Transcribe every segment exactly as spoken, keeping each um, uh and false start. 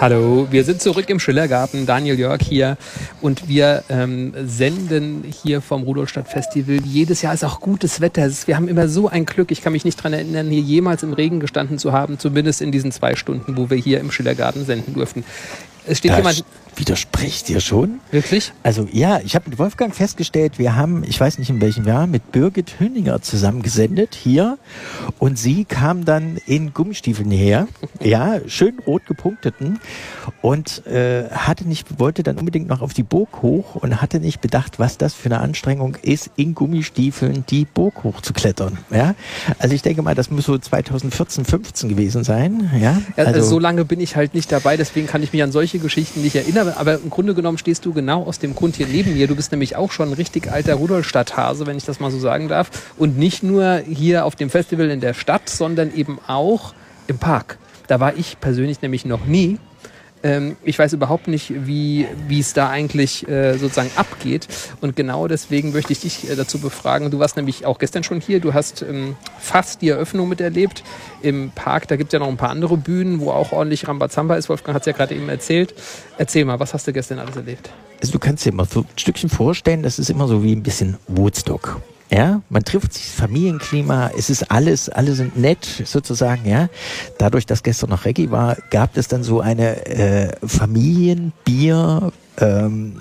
Hallo, wir sind zurück im Schillergarten, Daniel Jörg hier und wir ähm, senden hier vom Rudolstadt-Festival. Jedes Jahr ist auch gutes Wetter. Wir haben immer so ein Glück. Ich kann mich nicht daran erinnern, hier jemals im Regen gestanden zu haben, zumindest in diesen zwei Stunden, wo wir hier im Schillergarten senden durften. Es steht da jemand... Widerspricht ihr schon? Wirklich? Also ja, ich habe mit Wolfgang festgestellt, wir haben, ich weiß nicht in welchem Jahr, mit Birgit Hünninger zusammen gesendet hier und sie kam dann in Gummistiefeln her, ja, schön rot gepunkteten und äh, hatte nicht, wollte dann unbedingt noch auf die Burg hoch und hatte nicht bedacht, was das für eine Anstrengung ist, in Gummistiefeln die Burg hochzuklettern. Ja? Also ich denke mal, das muss so zweitausendvierzehn, fünfzehn gewesen sein. Ja? Ja, also, so lange bin ich halt nicht dabei, deswegen kann ich mich an solche Geschichten nicht erinnern. Aber im Grunde genommen stehst du genau aus dem Grund hier neben mir. Du bist nämlich auch schon ein richtig alter Rudolstadt-Hase, wenn ich das mal so sagen darf. Und nicht nur hier auf dem Festival in der Stadt, sondern eben auch im Park. Da war ich persönlich nämlich noch nie. Ähm, ich weiß überhaupt nicht, wie wie es da eigentlich äh, sozusagen abgeht. Und genau deswegen möchte ich dich äh, dazu befragen. Du warst nämlich auch gestern schon hier. Du hast ähm, fast die Eröffnung miterlebt. Im Park, da gibt es ja noch ein paar andere Bühnen, wo auch ordentlich Rambazamba ist. Wolfgang hat es ja gerade eben erzählt. Erzähl mal, was hast du gestern alles erlebt? Also du kannst dir mal so ein Stückchen vorstellen, das ist immer so wie ein bisschen Woodstock. Ja, man trifft sich, Familienklima, es ist alles, alle sind nett sozusagen, ja. Dadurch, dass gestern noch Reggae war, gab es dann so eine äh, Familienbier, ähm,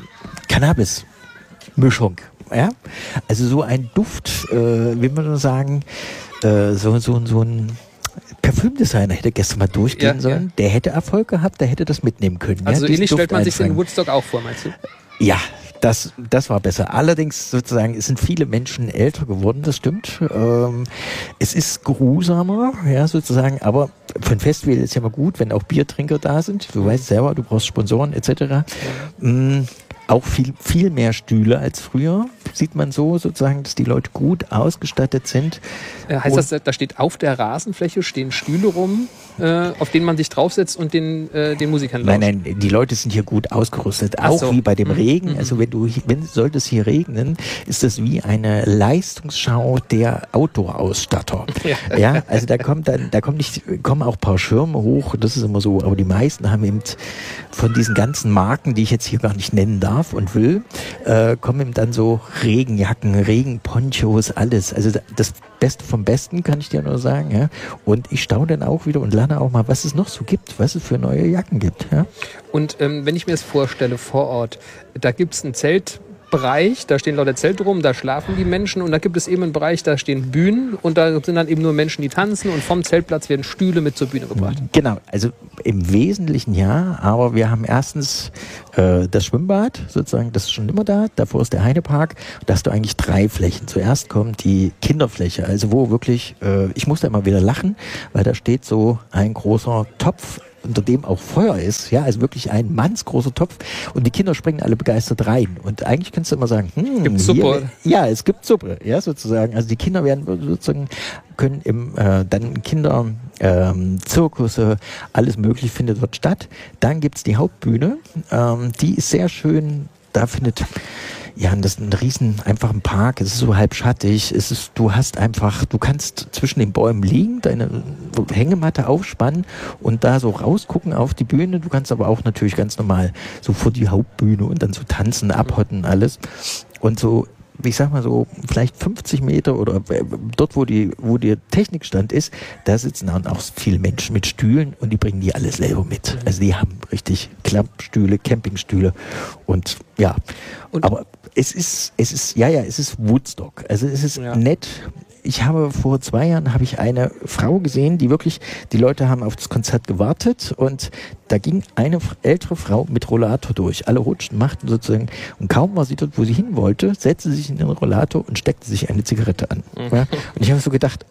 Cannabis-Mischung, ja. Also so ein Duft, äh, wie man so sagen, äh, so, so, so ein Parfümdesigner hätte gestern mal durchgehen ja, sollen. Ja. Der hätte Erfolg gehabt, der hätte das mitnehmen können. Also ja, ähnlich stellt man sich den Woodstock auch vor, meinst du? Ja, das, das war besser. Allerdings sozusagen, es sind viele Menschen älter geworden, das stimmt. Ähm, es ist geruhsamer, ja, sozusagen, aber für ein Festival ist ja mal gut, wenn auch Biertrinker da sind. Du weißt selber, du brauchst Sponsoren et cetera. Ja. Mhm. Auch viel, viel mehr Stühle als früher, sieht man so sozusagen, dass die Leute gut ausgestattet sind. Äh, heißt und das, da steht auf der Rasenfläche, stehen Stühle rum, äh, auf denen man sich draufsetzt und den, äh, den Musikern lauscht? Nein, nein, die Leute sind hier gut ausgerüstet, Ach auch so. wie bei dem mhm. Regen. Also wenn du, wenn sollte es hier regnen, ist das wie eine Leistungsschau der Outdoor-Ausstatter. Ja. ja, also da kommt dann, da kommen nicht, kommen auch ein paar Schirme hoch, das ist immer so, aber die meisten haben eben von diesen ganzen Marken, die ich jetzt hier gar nicht nennen darf, und will, äh, kommen ihm dann so Regenjacken, Regenponchos, alles. Also das Beste vom Besten, kann ich dir nur sagen. Ja? Und ich staune dann auch wieder und lerne auch mal, was es noch so gibt, was es für neue Jacken gibt. Ja? Und ähm, wenn ich mir das vorstelle vor Ort, da gibt es ein Zelt, Bereich, da stehen Leute Zelte rum, da schlafen die Menschen und da gibt es eben einen Bereich, da stehen Bühnen und da sind dann eben nur Menschen, die tanzen und vom Zeltplatz werden Stühle mit zur Bühne gebracht. Genau, also im Wesentlichen ja, aber wir haben erstens äh, das Schwimmbad sozusagen, das ist schon immer da, davor ist der Heidepark, da hast du eigentlich drei Flächen. Zuerst kommt die Kinderfläche, also wo wirklich, äh, ich muss da immer wieder lachen, weil da steht so ein großer Topf, unter dem auch Feuer ist, ja, also wirklich ein mannsgroßer Topf und die Kinder springen alle begeistert rein und eigentlich kannst du immer sagen, hm, gibt Suppe. Hier, ja, es gibt Suppe, ja, sozusagen, also die Kinder werden sozusagen, können im, äh, dann Kinder, ähm, Zirkusse, alles mögliche findet dort statt, dann gibt's die Hauptbühne, ähm, die ist sehr schön, da findet ja, und das ist ein riesen, einfach ein Park, es ist so halb schattig, es ist, du hast einfach, du kannst zwischen den Bäumen liegen, deine Hängematte aufspannen und da so rausgucken auf die Bühne, du kannst aber auch natürlich ganz normal so vor die Hauptbühne und dann so tanzen, abhotten, alles und so, ich sag mal so, vielleicht fünfzig Meter oder dort, wo die, wo der Technikstand ist, da sitzen dann auch viele Menschen mit Stühlen und die bringen die alles selber mit. Also die haben richtig Klappstühle, Campingstühle und ja, und aber es ist, es ist, ja, ja, es ist Woodstock. Also es ist ja. nett. Ich habe vor zwei Jahren habe ich eine Frau gesehen, die wirklich, die Leute haben auf das Konzert gewartet und da ging eine ältere Frau mit Rollator durch. Alle rutschten, machten sozusagen und kaum war sie dort, wo sie hin wollte, setzte sie sich in den Rollator und steckte sich eine Zigarette an. Mhm. Ja? Und ich habe so gedacht,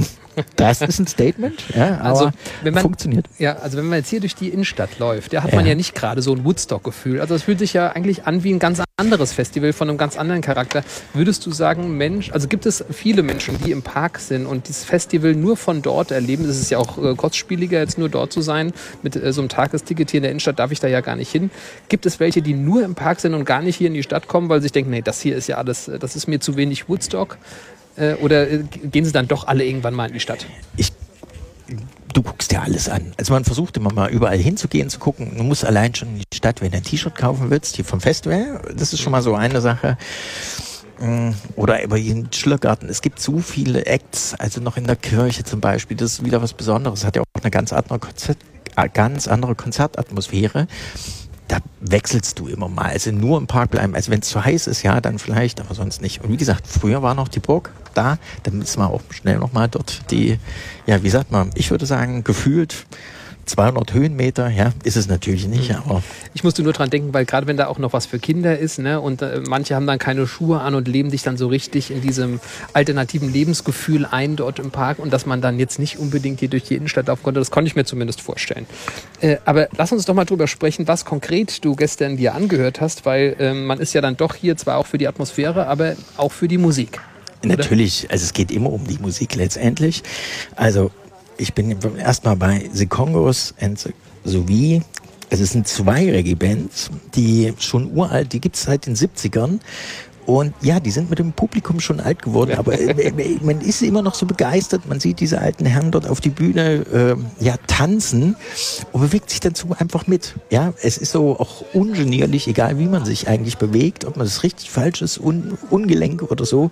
das ist ein Statement, ja, aber also, wenn man, funktioniert. Ja, also wenn man jetzt hier durch die Innenstadt läuft, ja, hat man ja, ja nicht gerade so ein Woodstock-Gefühl. Also es fühlt sich ja eigentlich an wie ein ganz anderes Festival von einem ganz anderen Charakter. Würdest du sagen, Mensch, also gibt es viele Menschen, die im Park sind und dieses Festival nur von dort erleben? Es ist ja auch äh, kostspieliger, jetzt nur dort zu sein. Mit äh, so einem Tagesticket hier in der Innenstadt darf ich da ja gar nicht hin. Gibt es welche, die nur im Park sind und gar nicht hier in die Stadt kommen, weil sie sich denken, nee, das hier ist ja alles, das ist mir zu wenig Woodstock? Oder gehen sie dann doch alle irgendwann mal in die Stadt? Ich du guckst dir alles an. Also man versucht immer mal überall hinzugehen, zu gucken. Du musst allein schon in die Stadt, wenn du ein T-Shirt kaufen willst, hier vom Festival. Das ist schon mal so eine Sache. Oder über jeden Schillergarten. Es gibt so viele Acts, also noch in der Kirche zum Beispiel. Das ist wieder was Besonderes. Hat ja auch eine ganz andere, Konzert, ganz andere Konzertatmosphäre. Da wechselst du immer mal. Also nur im Park bleiben. Also wenn es zu heiß ist, ja, dann vielleicht, aber sonst nicht. Und wie gesagt, früher war noch die Burg da. Dann müssen wir auch schnell nochmal dort die, ja, wie sagt man, ich würde sagen, gefühlt zweihundert Höhenmeter, ja, ist es natürlich nicht, aber... Ich musste nur dran denken, weil gerade wenn da auch noch was für Kinder ist, ne, und äh, manche haben dann keine Schuhe an und leben sich dann so richtig in diesem alternativen Lebensgefühl ein dort im Park und dass man dann jetzt nicht unbedingt hier durch die Innenstadt laufen konnte, das konnte ich mir zumindest vorstellen. Äh, aber lass uns doch mal drüber sprechen, was konkret du gestern dir angehört hast, weil äh, man ist ja dann doch hier zwar auch für die Atmosphäre, aber auch für die Musik. Oder? Natürlich, also es geht immer um die Musik letztendlich. Also ich bin erstmal bei The Congos and the wie. Also es sind zwei Reggae-Bands, die schon uralt, die gibt es seit den siebzigern. Und ja, die sind mit dem Publikum schon alt geworden, aber man ist immer noch so begeistert. Man sieht diese alten Herren dort auf die Bühne äh, ja tanzen und bewegt sich dazu einfach mit. Ja, es ist so auch ungenierlich, egal wie man sich eigentlich bewegt, ob man das richtig, falsch ist, un, ungelenk oder so.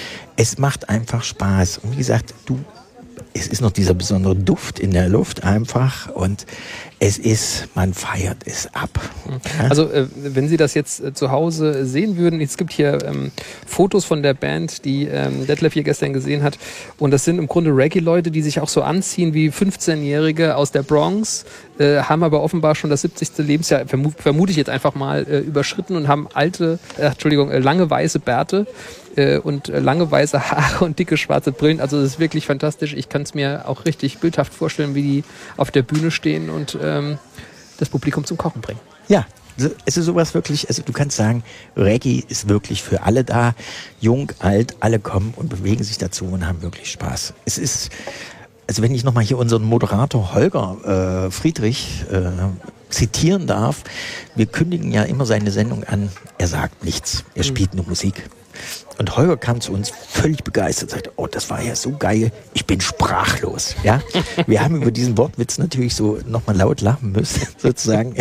Es macht einfach Spaß. Und wie gesagt, du es ist noch dieser besondere Duft in der Luft einfach und es ist, man feiert es ab. Ja? Also äh, wenn Sie das jetzt äh, zu Hause sehen würden, es gibt hier ähm, Fotos von der Band, die ähm, Detlef hier gestern gesehen hat und das sind im Grunde Reggae-Leute, die sich auch so anziehen wie fünfzehnjährige aus der Bronx, äh, haben aber offenbar schon das siebzigste Lebensjahr, vermu- vermute ich jetzt einfach mal, äh, überschritten und haben alte, äh, Entschuldigung, äh, lange weiße Bärte und lange weiße Haare und dicke schwarze Brillen. Also das ist wirklich fantastisch. Ich kann es mir auch richtig bildhaft vorstellen, wie die auf der Bühne stehen und ähm, das Publikum zum Kochen bringen. Ja, es ist sowas wirklich, also du kannst sagen, Reggae ist wirklich für alle da. Jung, alt, alle kommen und bewegen sich dazu und haben wirklich Spaß. Es ist, also wenn ich nochmal hier unseren Moderator Holger äh, Friedrich äh, zitieren darf, wir kündigen ja immer seine Sendung an, er sagt nichts, er spielt nur Musik. Und Holger kam zu uns völlig begeistert und sagte, oh, das war ja so geil, ich bin sprachlos. Ja? Wir haben über diesen Wortwitz natürlich so nochmal laut lachen müssen, sozusagen.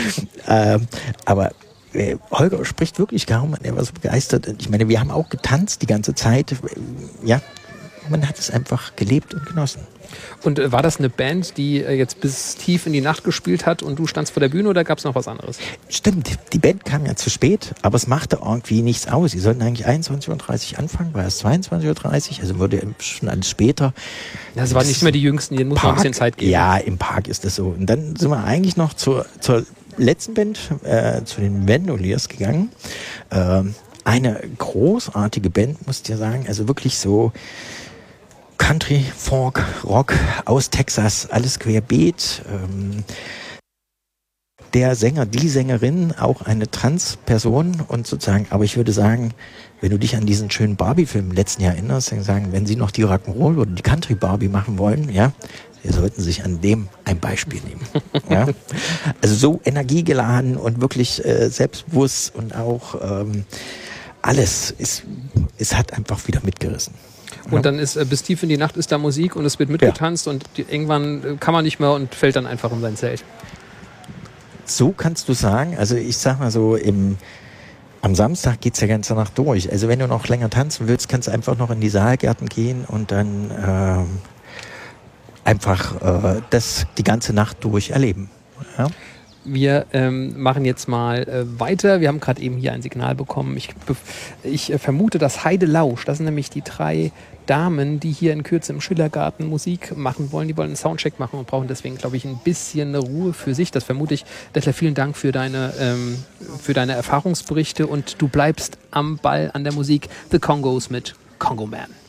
ähm, aber äh, Holger spricht wirklich kaum, er war so begeistert. Ich meine, wir haben auch getanzt die ganze Zeit. Ja, man hat es einfach gelebt und genossen. Und äh, war das eine Band, die äh, jetzt bis tief in die Nacht gespielt hat und du standst vor der Bühne oder gab es noch was anderes? Stimmt, die Band kam ja zu spät, aber es machte irgendwie nichts aus. Sie sollten eigentlich einundzwanzig Uhr dreißig anfangen, war es zweiundzwanzig Uhr dreißig, also wurde schon alles später. Das waren nicht mehr die Jüngsten, denen muss man ein bisschen Zeit geben. Ja, im Park ist das so. Und dann sind wir eigentlich noch zur, zur letzten Band, äh, zu den Bandoliers gegangen. Äh, eine großartige Band, muss ich dir sagen, also wirklich so Country, Folk, Rock aus Texas, alles querbeet. Ähm, der Sänger, die Sängerin, auch eine Trans-Person und sozusagen, aber ich würde sagen, wenn du dich an diesen schönen Barbie-Film im letzten Jahr erinnerst, dann sagen, wenn sie noch die Rock'n'Roll oder die Country-Barbie machen wollen, ja, sie sollten sich an dem ein Beispiel nehmen. Ja? Also so energiegeladen und wirklich äh, selbstbewusst und auch ähm, alles, ist, es hat einfach wieder mitgerissen. Und dann ist äh, bis tief in die Nacht ist da Musik und es wird mitgetanzt ja. und die, irgendwann äh, kann man nicht mehr und fällt dann einfach in sein Zelt. So kannst du sagen, also ich sag mal so, im, am Samstag geht's ja ganze Nacht durch. Also wenn du noch länger tanzen willst, kannst du einfach noch in die Saalgärten gehen und dann ähm, einfach äh, das die ganze Nacht durch erleben. Ja? Wir ähm, machen jetzt mal äh, weiter. Wir haben gerade eben hier ein Signal bekommen. Ich, ich äh, vermute, dass Heide Lausch, das sind nämlich die drei Damen, die hier in Kürze im Schillergarten Musik machen wollen. Die wollen einen Soundcheck machen und brauchen deswegen, glaube ich, ein bisschen eine Ruhe für sich. Das vermute ich. Detlef, vielen Dank für deine, ähm, für deine Erfahrungsberichte und du bleibst am Ball an der Musik. The Congos mit Congo Man.